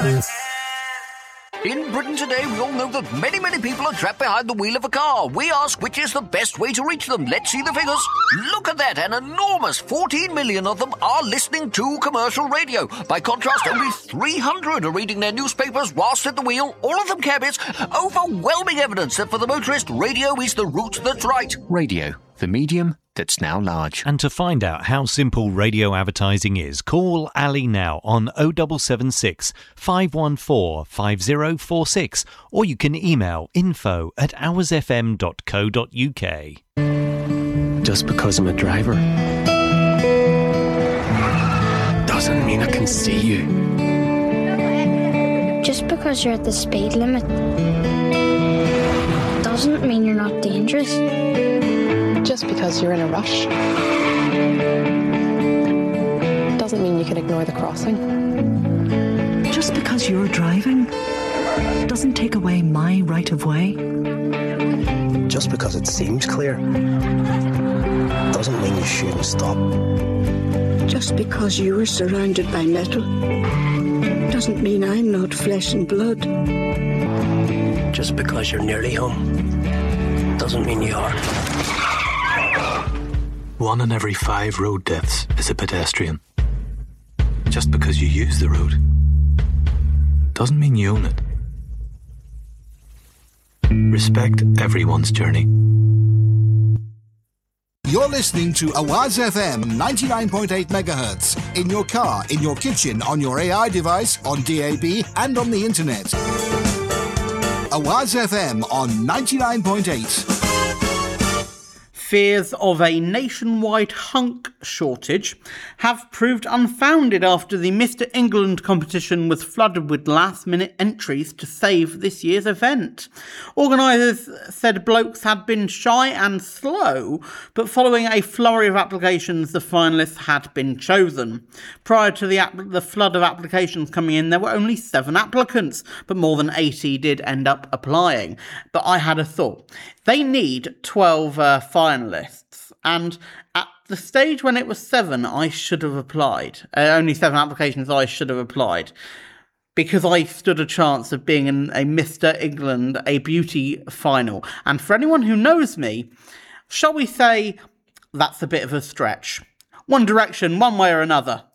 In Britain today, we all know that many people are trapped behind the wheel of a car. We ask which is the best way to reach them. Let's see the figures. Look at that, an enormous 14 million of them are listening to commercial radio. By contrast, only 300 are reading their newspapers whilst at the wheel, all of them cabbies. Overwhelming evidence that for the motorist, radio is the route that's right. Radio, the medium that's now large. And to find out how simple radio advertising is, call Ali now on 0776 514 5046, or you can email info@hoursfm.co.uk. Just because I'm a driver doesn't mean I can see you. Just because you're at the speed limit doesn't mean you're not dangerous. Just because you're in a rush doesn't mean you can ignore the crossing. Just because you're driving doesn't take away my right of way. Just because it seems clear doesn't mean you shouldn't stop. Just because you are surrounded by metal doesn't mean I'm not flesh and blood. Just because you're nearly home doesn't mean you are. 1 in every 5 road deaths is a pedestrian. Just because you use the road doesn't mean you own it. Respect everyone's journey. You're listening to Awaz FM 99.8 MHz in your car, in your kitchen, on your AI device, on DAB and on the internet. Awaz FM on 99.8. Fears of a nationwide hunk shortage have proved unfounded after the Mr. England competition was flooded with last-minute entries to save this year's event. Organisers said blokes had been shy and slow, but following a flurry of applications, the finalists had been chosen. Prior to the flood of applications coming in, there were only 7 applicants, but more than 80 did end up applying. But I had a thought. They need 12 finalists, and at the stage when it was 7, I should have applied. Only 7 applications, I should have applied, because I stood a chance of being in a Mr. England, a beauty final. And for anyone who knows me, shall we say that's a bit of a stretch. One direction, one way or another.